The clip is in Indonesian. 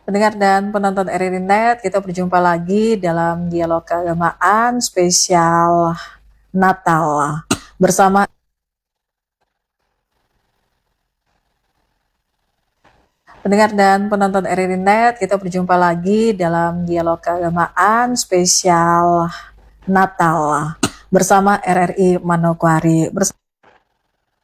Pendengar dan penonton RRI Net, kita berjumpa lagi dalam dialog keagamaan spesial Natal bersama pendengar dan penonton RRI Net, kita berjumpa lagi dalam dialog keagamaan spesial Natal bersama RRI Manokwari.